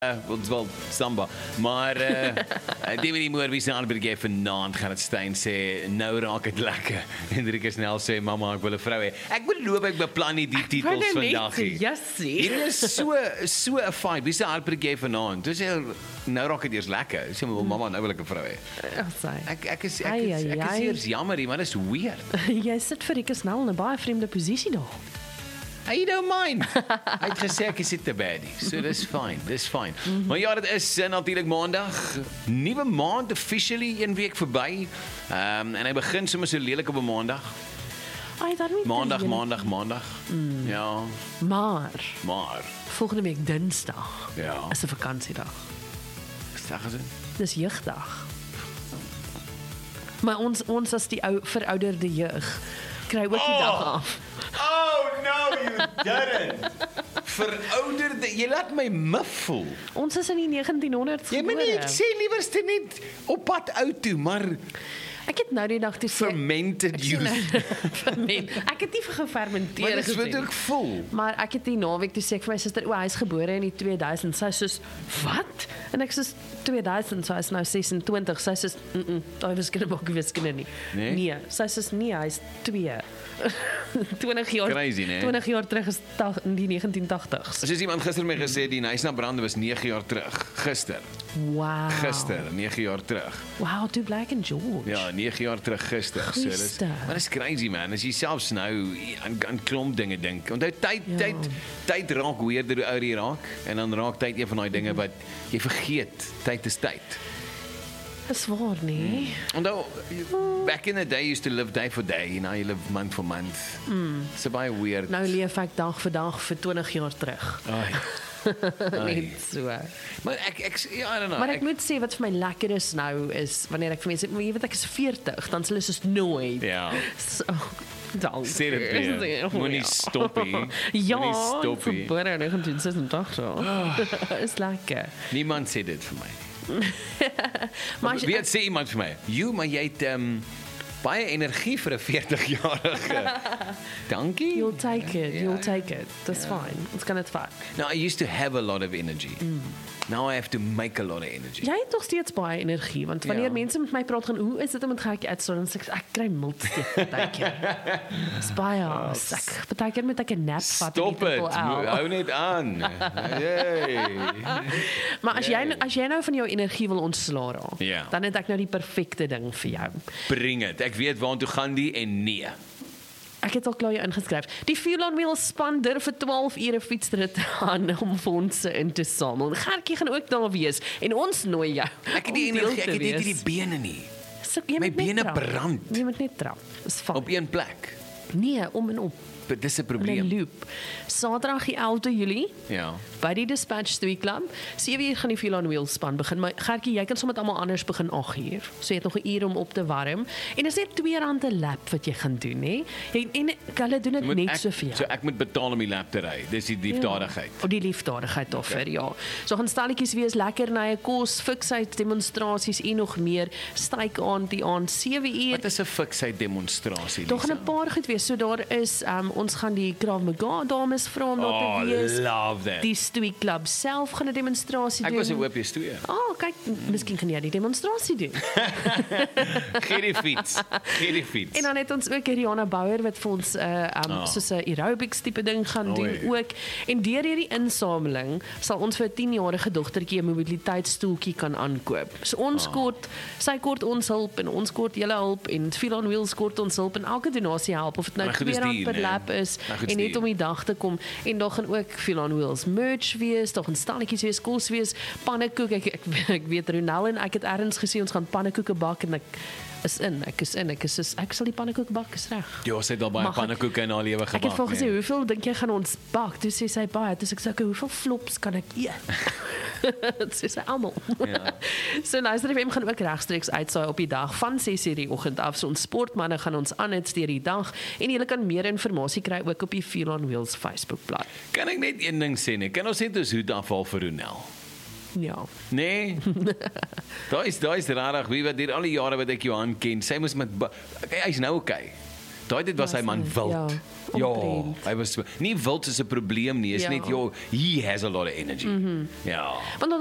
Ons wel samba, maar die moer wie se aanbied gee vanaand gaan dit Stein sê nou raak dit lekker. Hendrik is snel sê mamma ek wil 'n vrou hê. Ek beloop ek beplan nie die titels vandag nie. Hier is so 'n vibe. Wie se aanbied gee vanaand? Dis nou raak dit eers lekker. Sê mamma nou wil ek 'n vrou hê. Ek is eers jammer hier, maar dit is weird. Jy sit vir ek snel in 'n baie vreemde posisie daar. I don't mind. Hy het gesê ek is te bad. So dis fine. Maar ja, dit is natuurlik maandag. Nuwe maand officially 1 week verby. En hy begin sommer so lelik op 'n maandag. Maandag. Ja. Maar Volgende week Dinsdag. Ja. Is 'n vakansiedag. Sag as dit. Dis jeugdag. Maar ons as die verouderde jeug kry ook die dag af. Oh no, you didn't. Verouderde, jy laat my mif voel. Ons is in die 1900s Jy moet nie sê liewerste net op pad oud toe, maar ek het nou die dag toe sê fermented youth. Ek het nie gefermenteer Maar dis wat ek voel. Maar ek het die naweek toe sê ek vir my suster, hy is gebore in die 2000. Sy sê wat? En ek sê 2000, so hy is nou 26. Sy sê daai wiskunde nie. Nee, sy sê nee, hy is 2. 20 jaar. Crazy, nee? 20 jaar terug is in die 1980s. Soos iemand gister my gesê die Nysna brande was 9 jaar terug. Wow. Gister, 9 jaar terug. Wow, toe Black and George. Ja, 9 jaar terug gister. So dis maar dis crazy man. As jy selfs nou aan klomp dinge dink. Onthou tyd raak weirder hoe ouer jy raak en dan raak tyd een van daai dinge wat jy vergeet. Tyd is tyd. Dis waar nie. Onthou back in the day you used to live day for day, now you live month for month. It's baie weird. Nou leef ek dag vir dag vir 20 jaar terug. Net so. Maar ek I don't know. Maar ek moet sê wat vir my lekker is nou is wanneer ek vir mense, jy weet ek is 40, dan sê hulle soos nooit. Ja. So, dank. Sê dit weer. Moenie stop nie. Ja, gebore in 1986. Is lekker. Niemand sê dit vir my. Maar wie het sê iemand vir my? Maar jy het baie energie vir 'n 40-jarige. Dankie. You'll take it. That's fine. Ons kan dit vat. Now I used to have a lot of energy. Now I have to make a lot of energy. Jy het nog steeds baie energie, want wanneer mense met my praat gaan, hoe is dit om met gekkie uitstaan en sê ek kry miltsteek partykeer. Dis baie partykeer met ek 'n nap vat. Stop dit. Hou net aan. Maar as jy nou van jou energie wil ontslaa raak, dan het ek nou die perfekte ding vir jou. Bring it. Ek weet waartoe gaan die en nee. Ek het al klaar jou ingeskryf. Die Fuel on Wheels span durf vir 12 ure fietsrit aan om fondse in te samel. Gertjie gaan ook daar wees en ons nooi jou. Ek het die energie, ek het net die bene nie. My bene brand. Jy moet net trap. Dis fyn. Op een plek. Nee, om en op. Dis 'n probleem. Loop. Saterdag die 11de Julie. Ja. By die Dispatch Street Club. 7 uur gaan die Fuel on Wheels span begin. Maar Gertjie, jy kan sommer met almal anders begin 8 uur. So jy het nog 'n uur om op te warm. En dis net R2 'n lap wat jy gaan doen, hè? En hulle doen dit net so vir jou. So ek moet betaal om die lap te ry. Dis die liefdadigheid. Op die liefdadigheid daarvoor, ja. So gaan stalletjies wees, lekker na 'n kos, fiksheid demonstrasies en nog meer. Stryk aan die aand 7 uur. Wat is 'n fiksheid demonstrasie? Daar gaan 'n paar goed wees. So daar is ons gaan die Krav Maga dames vra om daar te wees. Love that. Die Street Club self gaan 'n demonstrasie doen. Ek was 'n OPS 2. Kyk, miskien gaan jy die demonstrasie doen. Gee die fiets. En dan het ons ook Rihanna Bouwer wat vir ons soos 'n aerobics tipe ding gaan doen ook. En deur hierdie insameling sal ons vir 'n 10-jarige dogtertjie 'n mobiliteitsstoeltjie kan aankoop. So ons sy kort ons hulp en ons kort julle hulp en Fuel on Wheels kort ons hulp en elke donasie help of dit nou R2 per lap is en net om die dag te kom. En daar gaan ook Fuel on Wheels merch wees, daar gaan stalletjies wees, kos wees, pannekoek. Ek weet Ronel en ek het ergens gesê ons gaan pannekoeke bak en ek sal die pannekoeke bak, is reg. Ja, sy het al baie pannekoeke in haar lewe gebak. Ek het vir gesê, hoeveel dink jy gaan ons bak? Toe sê sy baie, toe sê ek, hoeveel flops kan ek eet? Toe sê sy almal. So Luister FM gaan ook regstreeks uitsaai op die dag van 6 uur die oggend af. So ons sportmanne gaan ons aanhits deur die dag en jy kan meer inligting kry ook op die Fuel on Wheels Facebookblad. Kan ek net een ding sê nie? Kan ons net ons hoed afhaal vir Ronel? Ja. Nee. Daar is rarig, wie wat hier al die jare wat ek jou aan ken. Sy moes met hy's nou okay. Daai dit was hy man wild. Ja, omtrent. hy was nie wild is 'n probleem nie, is Ja. net he has a lot of energy. Ja. Want